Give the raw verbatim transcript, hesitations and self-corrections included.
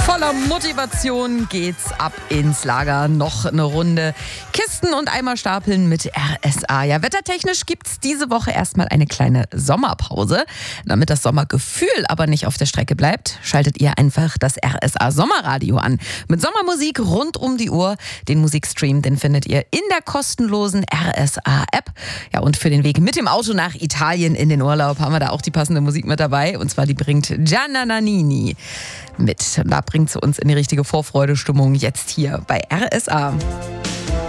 Voller Motivation geht's ab ins Lager. Noch eine Runde Kisten und Eimer stapeln mit R S A. Ja, wettertechnisch gibt's diese Woche erstmal eine kleine Sommerpause. Damit das Sommergefühl aber nicht auf der Strecke bleibt, schaltet ihr einfach das R S A Sommerradio an. Mit Sommermusik rund um die Uhr. Den Musikstream, den findet ihr in der kostenlosen R S A App. Ja, und für den Weg mit dem Auto nach Italien in den Urlaub haben wir da auch die passende Musik mit dabei. Und zwar die bringt Gianna Nannini mit. Da bringt sie uns in die richtige Vorfreudestimmung jetzt hier bei R S A.